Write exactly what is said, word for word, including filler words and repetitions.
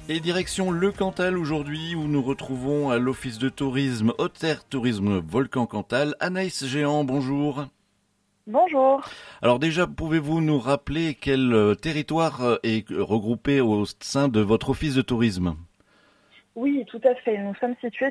Et direction le Cantal aujourd'hui où nous retrouvons à l'Office de tourisme Haute-Terre Tourisme Volcan Cantal. Anaïs Géant, bonjour. Bonjour. Alors déjà, pouvez-vous nous rappeler quel euh, territoire euh, est regroupé au sein de votre office de tourisme? Oui, tout à fait. Nous sommes situés